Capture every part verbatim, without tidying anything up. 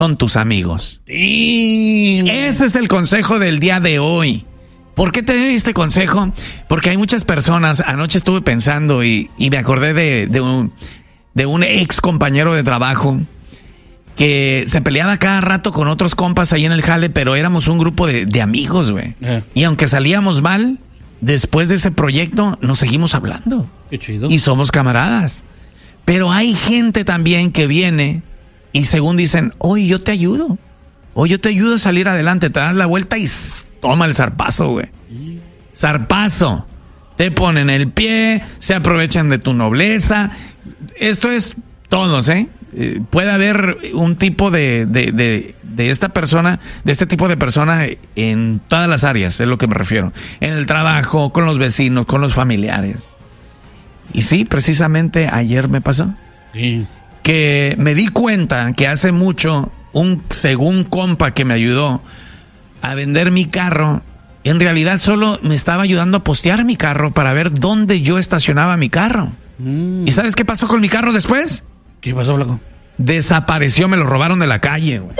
son tus amigos. Sí. Ese es el consejo del día de hoy. ¿Por qué te doy este consejo? Porque hay muchas personas, anoche estuve pensando y, y me acordé de, de, un, de un ex compañero de trabajo que se peleaba cada rato con otros compas ahí en el jale, pero éramos un grupo de, de amigos, güey. Eh. Y aunque salíamos mal, después de ese proyecto nos seguimos hablando. Qué chido. Y somos camaradas. Pero hay gente también que viene y según dicen, oye, yo te ayudo. Oye, yo te ayudo a salir adelante. Te das la vuelta y toma el zarpazo, güey. Zarpazo. Te ponen el pie, se aprovechan de tu nobleza. Esto es todos, ¿eh? Eh, puede haber un tipo de, de, de, de esta persona, de este tipo de persona en todas las áreas, es lo que me refiero. En el trabajo, con los vecinos, con los familiares. Y sí, precisamente ayer me pasó. Sí. Que me di cuenta que hace mucho, un según compa que me ayudó a vender mi carro, en realidad solo me estaba ayudando a postear mi carro para ver dónde yo estacionaba mi carro. Mm. ¿Y sabes qué pasó con mi carro después? ¿Qué pasó, Blanco? Desapareció, me lo robaron de la calle, güey.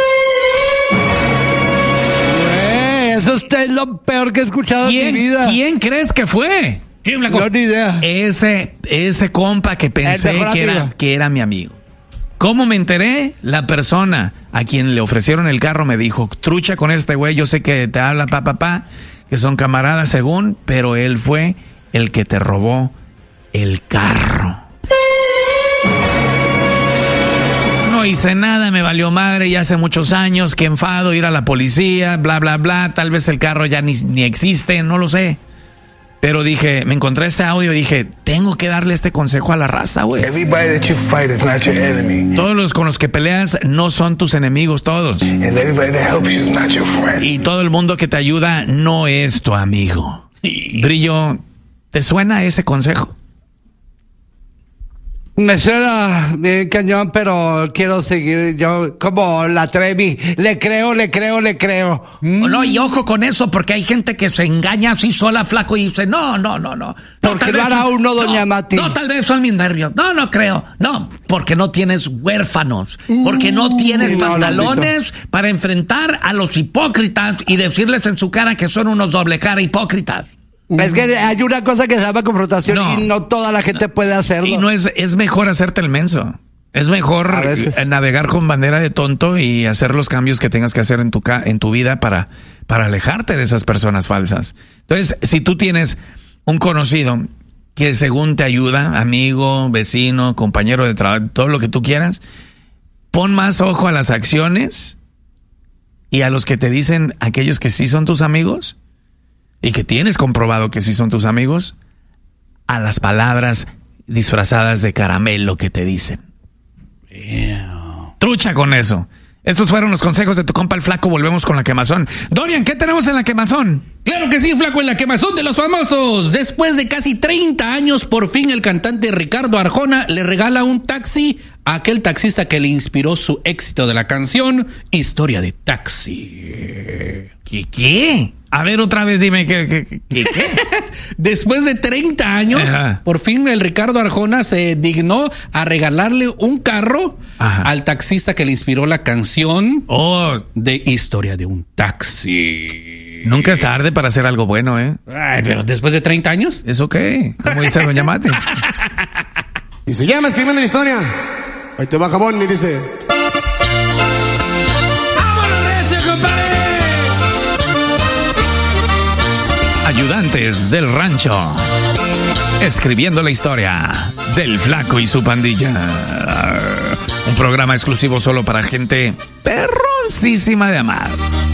Eso es lo peor que he escuchado en mi vida. ¿Quién crees que fue? ¿Quién, Blanco? No, ni idea. Ese, ese compa que pensé que era, que era mi amigo. ¿Cómo me enteré? La persona a quien le ofrecieron el carro me dijo, trucha con este güey, yo sé que te habla pa, pa, pa, que son camaradas según, pero él fue el que te robó el carro. No hice nada, me valió madre, ya hace muchos años, que enfado, ir a la policía, bla, bla, bla, tal vez el carro ya ni, ni existe, no lo sé. Pero dije, me encontré este audio y dije, tengo que darle este consejo a la raza, güey. Todos los con los que peleas no son tus enemigos, todos. Y todo el mundo que te ayuda no es tu amigo. Brillo, ¿te suena ese consejo? Me suena bien cañón, pero quiero seguir yo como la Trevi. Le creo, le creo, le creo. Mm. No, y ojo con eso, porque hay gente que se engaña así sola, flaco, y dice, no, no, no, no. Porque no hará uno, doña no, Mati. No, tal vez son mis nervios. No, no creo. No, porque no tienes huérfanos. Porque no tienes uh, pantalones no, para enfrentar a los hipócritas y decirles en su cara que son unos doble cara hipócritas. Es que hay una cosa que se llama confrontación no, y no toda la gente puede hacerlo. Y no es, es mejor hacerte el menso. Es mejor navegar con bandera de tonto y hacer los cambios que tengas que hacer en tu, en tu vida para, para alejarte de esas personas falsas. Entonces, si tú tienes un conocido que según te ayuda, amigo, vecino, compañero de trabajo, todo lo que tú quieras, pon más ojo a las acciones y a los que te dicen aquellos que sí son tus amigos y que tienes comprobado que sí son tus amigos, a las palabras disfrazadas de caramelo que te dicen. Yeah. Trucha con eso. Estos fueron los consejos de tu compa el Flaco. Volvemos con la quemazón. Dorian, ¿qué tenemos en la quemazón? Claro que sí, Flaco, en la quemazón de los famosos. Después de casi treinta años, por fin el cantante Ricardo Arjona le regala un taxi a aquel taxista que le inspiró su éxito de la canción Historia de Taxi. ¿Qué qué? A ver, otra vez dime qué. qué, qué, qué. Después de treinta años, Ajá. por fin el Ricardo Arjona se dignó a regalarle un carro Ajá. al taxista que le inspiró la canción oh. de Historia de un Taxi. Nunca es tarde para hacer algo bueno, ¿eh? Ay, pero después de treinta años. ¿Eso qué? Como dice doña Mate. Y se llama escribiendo la historia. Ahí te va jabón y dice... Ayudantes del rancho, escribiendo la historia del Flaco y su pandilla. Un programa exclusivo solo para gente perroncísima de amar.